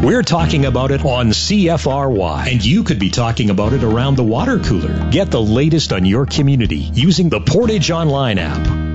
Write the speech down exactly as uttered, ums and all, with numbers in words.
We're talking about it on C F R Y, and you could be talking about it around the water cooler. Get the latest on your community using the Portage Online app.